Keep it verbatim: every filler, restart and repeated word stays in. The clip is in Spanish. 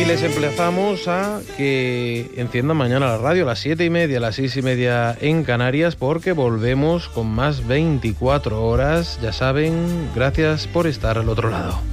Y les emplazamos a que enciendan mañana la radio a las siete y media, a las seis y media en Canarias, porque volvemos con más veinticuatro horas. Ya saben, gracias por estar al otro lado.